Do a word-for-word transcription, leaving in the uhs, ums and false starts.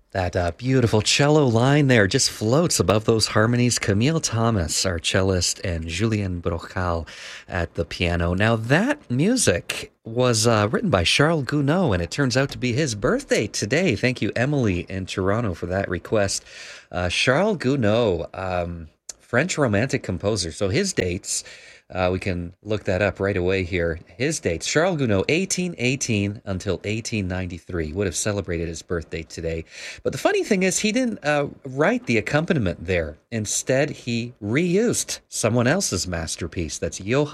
That uh, beautiful cello line there just floats above those harmonies. Camille Thomas, our cellist, and Julien Brocal at the piano. Now, that music was uh, written by Charles Gounod, and it turns out to be his birthday today. Thank you, Emily in Toronto, for that request. Uh, Charles Gounod, um, French romantic composer. So his dates, uh, we can look that up right away here. His dates, Charles Gounod, eighteen eighteen until eighteen ninety-three, would have celebrated his birthday today. But the funny thing is, he didn't uh, write the accompaniment there. Instead, he reused someone else's masterpiece. That's Johann